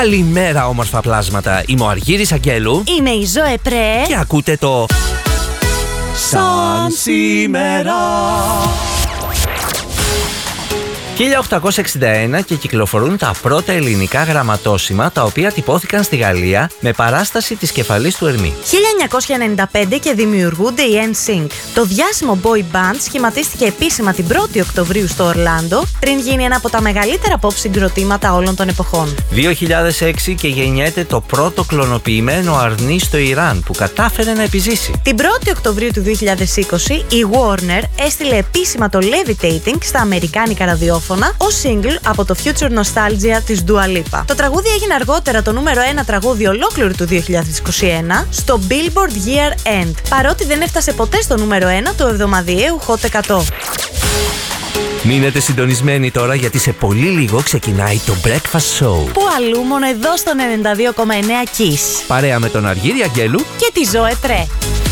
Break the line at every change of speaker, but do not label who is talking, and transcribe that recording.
Καλημέρα, όμορφα πλάσματα. Είμαι ο Αργύρης Αγγέλου.
Είμαι η Ζωέ Πρέ.
Και ακούτε το Σαν σήμερα. 1861 και κυκλοφορούν τα πρώτα ελληνικά γραμματόσημα, τα οποία τυπώθηκαν στη Γαλλία με παράσταση της κεφαλής του Ερμή.
1995 και δημιουργούνται οι NSYNC. Το διάσημο boy band σχηματίστηκε επίσημα την 1η Οκτωβρίου στο Ορλάντο, πριν γίνει ένα από τα μεγαλύτερα pop συγκροτήματα όλων των εποχών.
2006 και γεννιέται το πρώτο κλωνοποιημένο αρνί στο Ιράν, που κατάφερε να επιζήσει.
Την 1η Οκτωβρίου του 2020 η Warner έστειλε επίσημα το Levitating στα αμερικάνικα ραδιόφωνα ως single από το Future Nostalgia της Dua Lipa. Το τραγούδι έγινε αργότερα το νούμερο 1 τραγούδι ολόκληρου του 2021 στο Billboard Year End, παρότι δεν έφτασε ποτέ στο νούμερο 1 του εβδομαδιαίου Hot 100.
Μείνετε συντονισμένοι τώρα, γιατί σε πολύ λίγο ξεκινάει το Breakfast Show.
Που αλλού μόνο εδώ στον 92,9 Kiss.
Παρέα με τον Αργύρη Αγγέλου
και τη Ζωέ Πρέ.